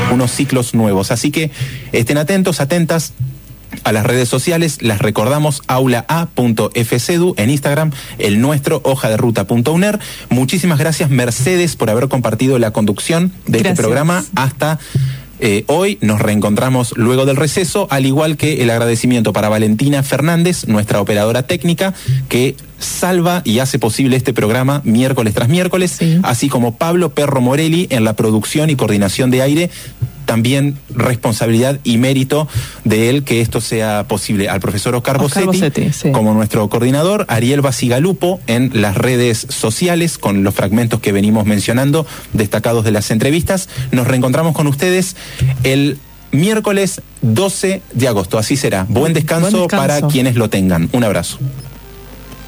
unos ciclos nuevos. Así que estén atentos, atentas a las redes sociales. Las recordamos: aula.a.fcedu en Instagram, el nuestro, hojaderuta.uner. Muchísimas gracias, Mercedes, por haber compartido la conducción de este programa hasta hoy. Nos reencontramos luego del receso, al igual que el agradecimiento para Valentina Fernández, nuestra operadora técnica, que salva y hace posible este programa miércoles tras miércoles, así como Pablo Perro Morelli en la producción y coordinación de aire. También responsabilidad y mérito de él que esto sea posible. Al profesor Oscar Bossetti como nuestro coordinador, Ariel Basigalupo en las redes sociales con los fragmentos que venimos mencionando, destacados de las entrevistas. Nos reencontramos con ustedes el miércoles 12 de agosto. Así será. Buen descanso para quienes lo tengan. Un abrazo.